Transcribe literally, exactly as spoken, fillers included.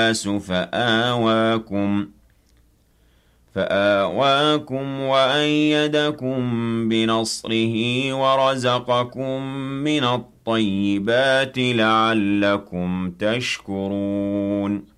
فآواكم فآواكم وأيدكم بنصره ورزقكم من الطيبات لعلكم تشكرون